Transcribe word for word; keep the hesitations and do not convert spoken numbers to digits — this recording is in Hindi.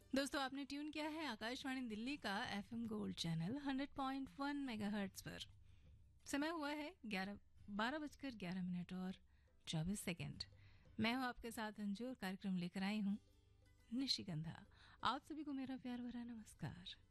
दोस्तों आपने ट्यून किया है आकाशवाणी दिल्ली का FM gold channel hundred point one megahertz पर। समय हुआ है ग्यारह बारह बजकर ग्यारह मिनट और चौबीस सेकंड। मैं हूं आपके साथ अंजू और कार्यक्रम लेकर आई हूं निशिगंधा। आप सभी को मेरा प्यार भरा नमस्कार।